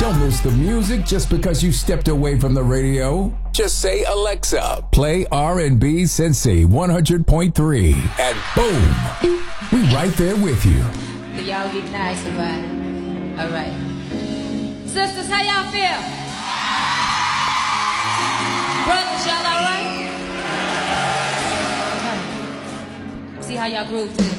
Don't miss the music just because you stepped away from the radio. Just say, Alexa, play R&B Cincy 100.3. And boom, we right there with you. So y'all get nice about it. All right. Sisters, how y'all feel? Brothers, y'all all right? Okay. See how y'all groove to this.